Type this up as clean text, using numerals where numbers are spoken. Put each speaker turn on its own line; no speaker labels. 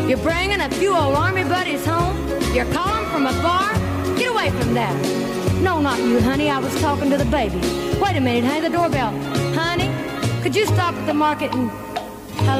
You're bringing a few old army buddies home. You're calling from afar. Get away from that. No, not you, honey. I was talking to the baby. Wait a minute, honey. The doorbell. Honey, could you stop at the market and